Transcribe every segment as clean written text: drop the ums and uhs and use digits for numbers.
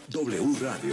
W Radio.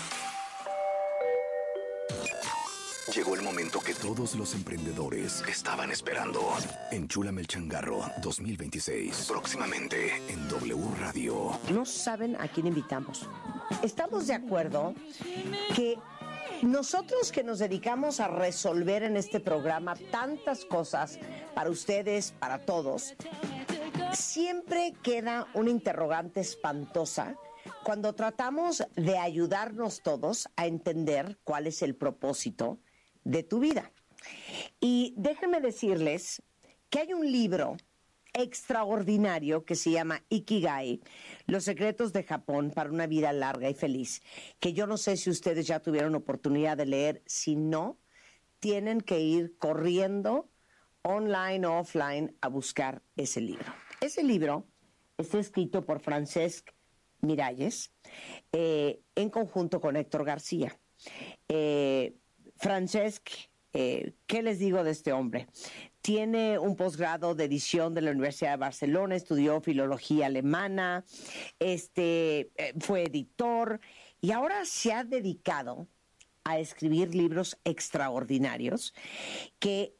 Llegó el momento que todos los emprendedores estaban esperando. Enchúlame el changarro 2026. Próximamente en W Radio. No saben a quién invitamos. Estamos de acuerdo que nosotros que nos dedicamos a resolver en este programa tantas cosas para ustedes, para todos, siempre queda una interrogante espantosa cuando tratamos de ayudarnos todos a entender cuál es el propósito de tu vida. Y déjenme decirles que hay un libro extraordinario que se llama Ikigai, Los secretos de Japón para una vida larga y feliz, que yo no sé si ustedes ya tuvieron oportunidad de leer. Si no, tienen que ir corriendo online o offline a buscar ese libro. Ese libro está escrito por Francesc Miralles en conjunto con Héctor García. Francesc, ¿qué les digo de este hombre? Tiene un posgrado de edición de la Universidad de Barcelona, estudió filología alemana, fue editor y ahora se ha dedicado a escribir libros extraordinarios, que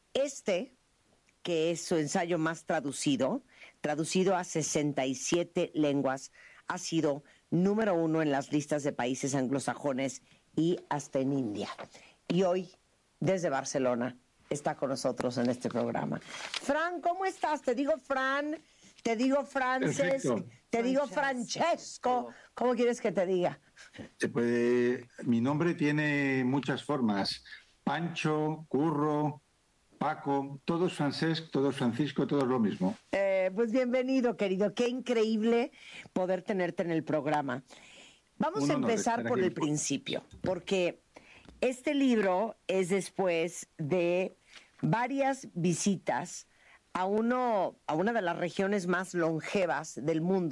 es su ensayo más traducido a 67 lenguas, ha sido número 1 en las listas de países anglosajones y hasta en India. Y hoy, desde Barcelona, está con nosotros en este programa. Fran, ¿cómo estás? Te digo Fran, te digo Frances, te digo Francesco. ¿Cómo quieres que te diga? Mi nombre tiene muchas formas. Pancho, Curro, Paco, todos Francesc, todos Francisco, todos lo mismo. Pues bienvenido, querido. Qué increíble poder tenerte en el programa. Vamos a empezar por el principio, porque este libro es después de varias visitas a una de las regiones más longevas del mundo,